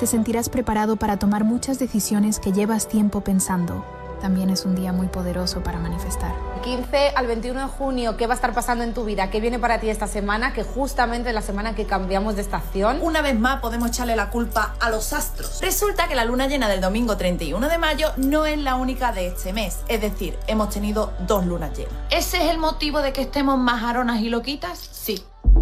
te sentirás preparado para tomar muchas decisiones que llevas tiempo pensando. También es un día muy poderoso para manifestar. 15 al 21 de junio, ¿qué va a estar pasando en tu vida? ¿Qué viene para ti esta semana? Que justamente es la semana que cambiamos de estación. Una vez más podemos echarle la culpa a los astros. Resulta que la luna llena del domingo 31 de mayo no es la única de este mes. Es decir, hemos tenido 2 lunas llenas. ¿Ese es el motivo de que estemos más aronas y loquitas? Sí.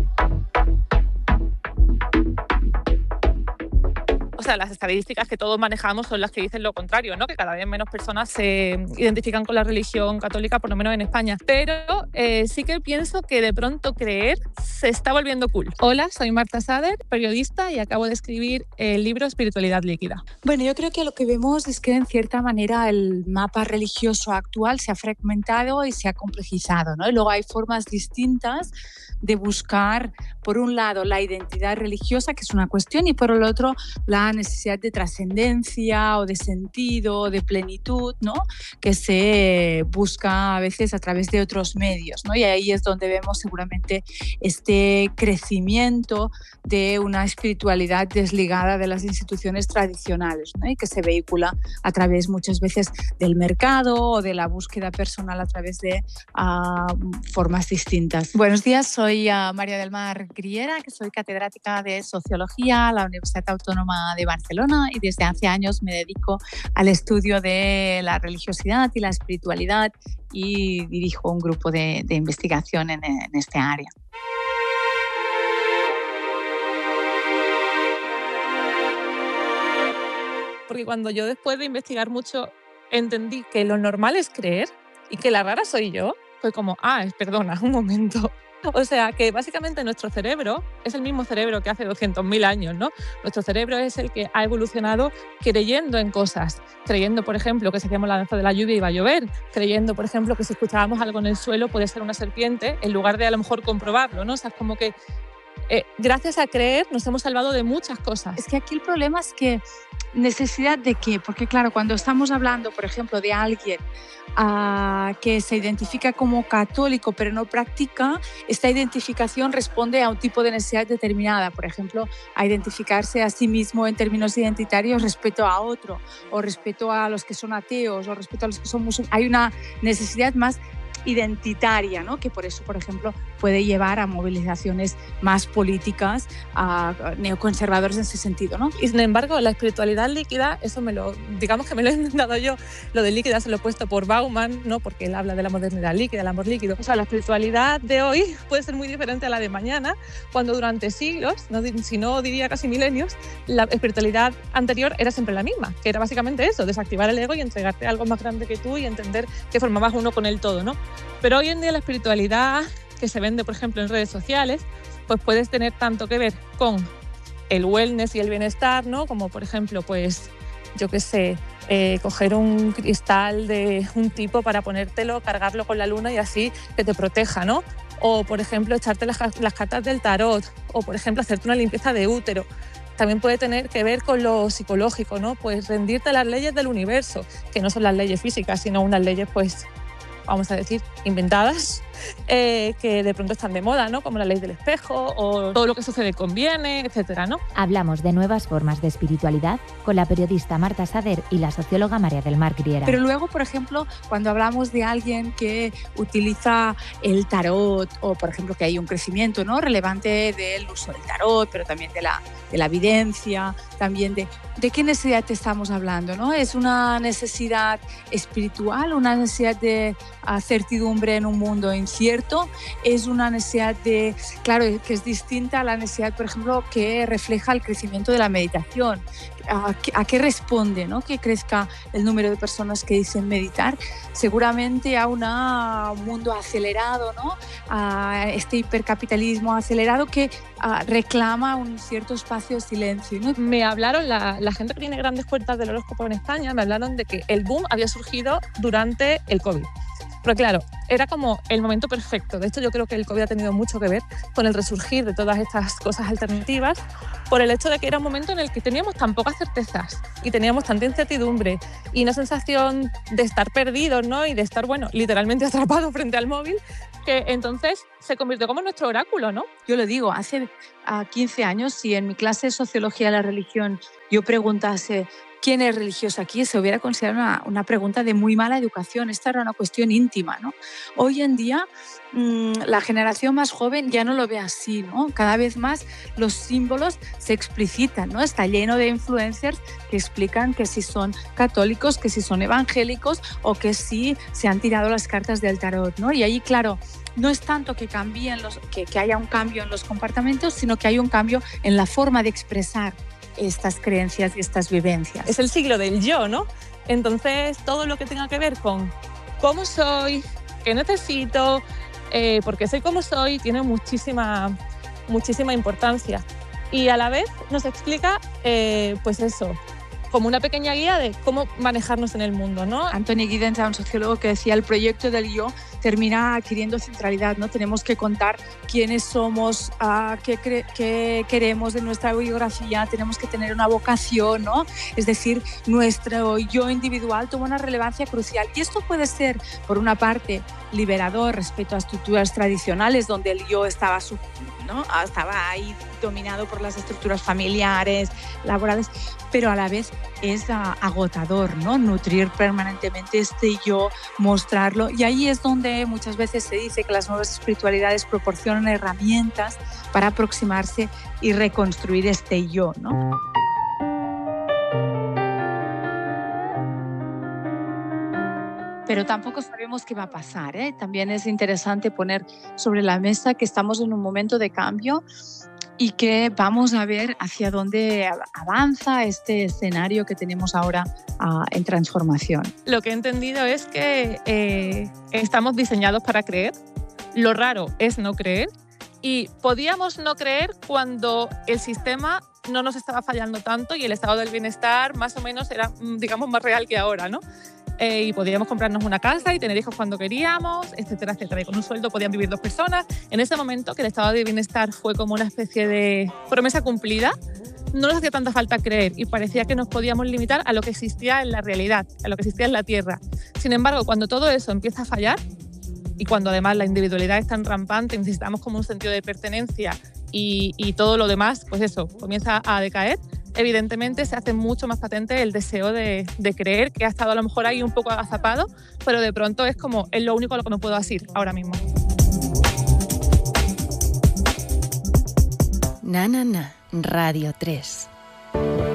O sea, las estadísticas que todos manejamos son las que dicen lo contrario, ¿no? Que cada vez menos personas se identifican con la religión católica, por lo menos en España. Pero sí que pienso que de pronto creer se está volviendo cool. Hola, soy Marta Sader, periodista, y acabo de escribir el libro Espiritualidad líquida. Bueno, yo creo que lo que vemos es que en cierta manera el mapa religioso actual se ha fragmentado y se ha complejizado, ¿no? Y luego hay formas distintas de buscar, por un lado, la identidad religiosa, que es una cuestión, y por el otro, la necesidad de trascendencia o de sentido, de plenitud, ¿no? Que se busca a veces a través de otros medios, ¿no? Y ahí es donde vemos seguramente este crecimiento de una espiritualidad desligada de las instituciones tradicionales, ¿no? Y que se vehicula a través muchas veces del mercado o de la búsqueda personal a través de formas distintas. Buenos días, soy María del Mar Griera, que soy catedrática de Sociología a la Universidad Autónoma de Barcelona, y desde hace años me dedico al estudio de la religiosidad y la espiritualidad, y dirijo un grupo de investigación en este área. Porque cuando yo, después de investigar mucho, entendí que lo normal es creer y que la rara soy yo, fue como, perdona, un momento. O sea, que básicamente nuestro cerebro es el mismo cerebro que hace 200.000 años, ¿no? Nuestro cerebro es el que ha evolucionado creyendo en cosas. Creyendo, por ejemplo, que si hacíamos la danza de la lluvia iba a llover. Creyendo, por ejemplo, que si escuchábamos algo en el suelo puede ser una serpiente, en lugar de a lo mejor comprobarlo, ¿no? O sea, es como que gracias a creer nos hemos salvado de muchas cosas. Es que aquí el problema es que ¿necesidad de qué? Porque claro, cuando estamos hablando, por ejemplo, de alguien que se identifica como católico pero no practica, esta identificación responde a un tipo de necesidad determinada, por ejemplo, a identificarse a sí mismo en términos identitarios respecto a otro, o respecto a los que son ateos, o respecto a los que son musulmanes. Hay una necesidad más identitaria, ¿no? Que por eso, por ejemplo, puede llevar a movilizaciones más políticas, a neoconservadores en ese sentido, ¿no? Y sin embargo, la espiritualidad líquida, eso digamos que me lo he inventado yo, lo de líquida se lo he puesto por Bauman, ¿no? Porque él habla de la modernidad líquida, el amor líquido. O sea, la espiritualidad de hoy puede ser muy diferente a la de mañana, cuando durante siglos, si no diría casi milenios, la espiritualidad anterior era siempre la misma, que era básicamente eso, desactivar el ego y entregarte a algo más grande que tú y entender que formabas uno con el todo, ¿no? Pero hoy en día la espiritualidad que se vende, por ejemplo, en redes sociales, pues puedes tener tanto que ver con el wellness y el bienestar, ¿no? Como, por ejemplo, pues, yo qué sé, coger un cristal de un tipo para ponértelo, cargarlo con la luna y así que te proteja, ¿no? O, por ejemplo, echarte las cartas del tarot, o, por ejemplo, hacerte una limpieza de útero. También puede tener que ver con lo psicológico, ¿no? Pues rendirte a las leyes del universo, que no son las leyes físicas, sino unas leyes, pues, vamos a decir, inventadas, que de pronto están de moda, ¿no? Como la ley del espejo o todo lo que sucede conviene, etcétera, ¿no? Hablamos de nuevas formas de espiritualidad con la periodista Marta Sader y la socióloga María del Mar Griera. Pero luego, por ejemplo, cuando hablamos de alguien que utiliza el tarot, o por ejemplo que hay un crecimiento, ¿no? relevante del uso del tarot, pero también de la evidencia, también de qué necesidad te estamos hablando, ¿no? Es una necesidad espiritual, una necesidad de certidumbre en un mundo incierto, es una necesidad claro, que es distinta a la necesidad, por ejemplo, que refleja el crecimiento de la meditación. ¿A qué responde, ¿no? Que crezca el número de personas que dicen meditar? Seguramente a un mundo acelerado, ¿no? A este hipercapitalismo acelerado que reclama un cierto espacio de silencio, ¿no? Me hablaron, la gente que tiene grandes cuentas del horóscopo en España, me hablaron de que el boom había surgido durante el COVID. Pero claro, era como el momento perfecto. De hecho, yo creo que el COVID ha tenido mucho que ver con el resurgir de todas estas cosas alternativas, por el hecho de que era un momento en el que teníamos tan pocas certezas y teníamos tanta incertidumbre y una sensación de estar perdidos, ¿no? Y de estar, bueno, literalmente atrapados frente al móvil, que entonces se convirtió como en nuestro oráculo, ¿no? Yo lo digo, hace 15 años, si en mi clase de Sociología de la Religión yo preguntase ¿quién es religioso aquí? Se hubiera considerado una pregunta de muy mala educación. Esta era una cuestión íntima, ¿no? Hoy en día la generación más joven ya no lo ve así, ¿no? Cada vez más los símbolos se explicitan, ¿no? Está lleno de influencers que explican que si son católicos, que si son evangélicos o que si se han tirado las cartas del tarot, ¿no? Y ahí, claro, no es tanto que que haya un cambio en los comportamientos, sino que hay un cambio en la forma de expresar estas creencias y estas vivencias. Es el siglo del yo, ¿no? Entonces, todo lo que tenga que ver con cómo soy, qué necesito, por qué soy como soy, tiene muchísima importancia. Y a la vez nos explica, pues eso, como una pequeña guía de cómo manejarnos en el mundo, ¿no? Anthony Giddens era un sociólogo que decía el proyecto del yo termina adquiriendo centralidad, ¿no? Tenemos que contar quiénes somos, qué queremos de nuestra biografía, tenemos que tener una vocación, ¿no? Es decir, nuestro yo individual toma una relevancia crucial. Y esto puede ser, por una parte, liberador respecto a estructuras tradicionales donde el yo estaba ahí dominado por las estructuras familiares, laborales, pero a la vez es agotador, ¿no? Nutrir permanentemente este yo, mostrarlo. Y ahí es donde muchas veces se dice que las nuevas espiritualidades proporcionan herramientas para aproximarse y reconstruir este yo, ¿no? Pero tampoco sabemos qué va a pasar, ¿eh? También es interesante poner sobre la mesa que estamos en un momento de cambio y que vamos a ver hacia dónde avanza este escenario que tenemos ahora en transformación. Lo que he entendido es que estamos diseñados para creer. Lo raro es no creer. Y podíamos no creer cuando el sistema no nos estaba fallando tanto y el estado del bienestar más o menos era, digamos, más real que ahora, ¿no? Y podíamos comprarnos una casa y tener hijos cuando queríamos, etcétera, etcétera. Y con un sueldo podían vivir 2 personas. En ese momento que el estado de bienestar fue como una especie de promesa cumplida, no nos hacía tanta falta creer y parecía que nos podíamos limitar a lo que existía en la realidad, a lo que existía en la Tierra. Sin embargo, cuando todo eso empieza a fallar y cuando además la individualidad es tan rampante, necesitamos como un sentido de pertenencia y todo lo demás, pues eso, comienza a decaer, evidentemente se hace mucho más patente el deseo de creer, que ha estado a lo mejor ahí un poco agazapado, pero de pronto es como, es lo único a lo que me puedo asir ahora mismo. Na, na, na, Radio 3.